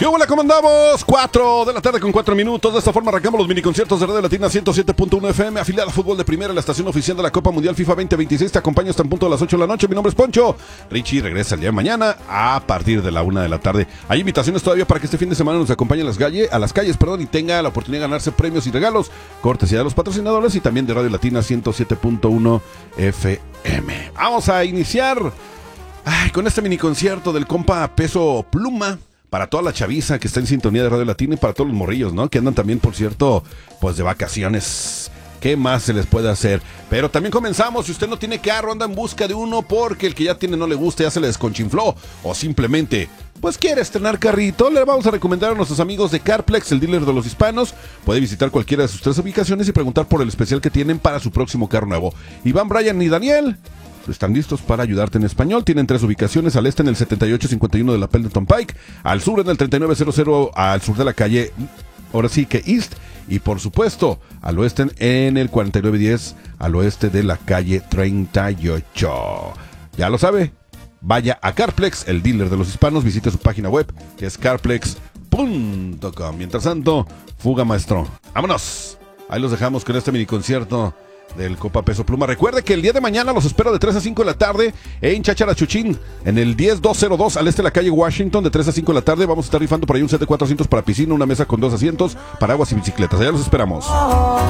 ¿Qué hola? ¿Cómo andamos? 4 de la tarde con 4 minutos. De esta forma arrancamos los miniconciertos de Radio Latina 107.1 FM, afiliada a Fútbol de Primera, la estación oficial de la Copa Mundial FIFA 2026. Te acompaño hasta en punto de las 8 de la noche. Mi nombre es Poncho. Richie regresa el día de mañana a partir de la 1 de la tarde. Hay invitaciones todavía para que este fin de semana nos acompañe a las calles, y tenga la oportunidad de ganarse premios y regalos, cortesía de los patrocinadores y también de Radio Latina 107.1 FM. Vamos a iniciar con este miniconcierto del compa Peso Pluma. Para toda la chaviza que está en sintonía de Radio Latina y para todos los morrillos, ¿no? Que andan también, por cierto, pues de vacaciones. ¿Qué más se les puede hacer? Pero también comenzamos. Si usted no tiene carro, anda en busca de uno porque el que ya tiene no le gusta, ya se le desconchinfló. O simplemente, pues quiere estrenar carrito, le vamos a recomendar a nuestros amigos de Carplex, el dealer de los hispanos. Puede visitar cualquiera de sus 3 ubicaciones y preguntar por el especial que tienen para su próximo carro nuevo. Iván, Brian y Daniel están listos para ayudarte en español. Tienen 3 ubicaciones: al este en el 7851 de la Pendleton Pike, al sur en el 3900 al sur de la calle, ahora sí que East, y por supuesto al oeste en el 4910 al oeste de la calle 38. Ya lo sabe, vaya a Carplex, el dealer de los hispanos, visite su página web que es carplex.com. Mientras tanto, fuga maestro, vámonos. Ahí los dejamos con este miniconcierto del Copa Peso Pluma. Recuerde que el día de mañana los espero de 3 a 5 de la tarde en Chacharachuchín, en el 10202 al este de la calle Washington, de 3 a 5 de la tarde. Vamos a estar rifando por ahí un set de 400 para piscina, una mesa con 2 asientos, paraguas y bicicletas. Allá los esperamos.